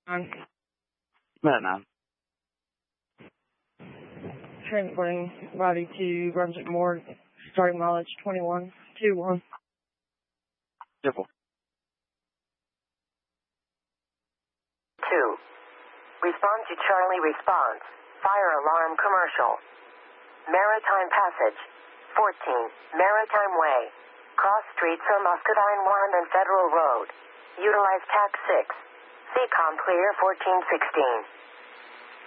Vietnam. Transporting body to Brunswick Morgue, starting mileage 2121. Simple. 2. Respond to Charlie response. Fire alarm commercial. Maritime Passage. 14. Maritime Way. Cross streets are Muscadine 1 and Federal Road. Utilize TAC 6. CCOM clear 1416.